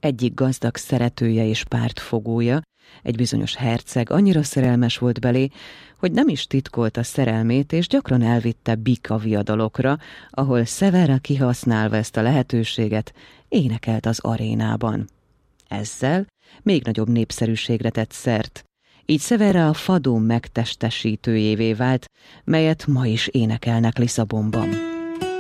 Egyik gazdag szeretője és pártfogója, egy bizonyos herceg annyira szerelmes volt belé, hogy nem is titkolta szerelmét, és gyakran elvitte bika viadalokra, ahol Severa kihasználva ezt a lehetőséget énekelt az arénában. Ezzel még nagyobb népszerűségre tett szert. Így Severa a fado megtestesítőjévé vált, melyet ma is énekelnek Lisszabonban.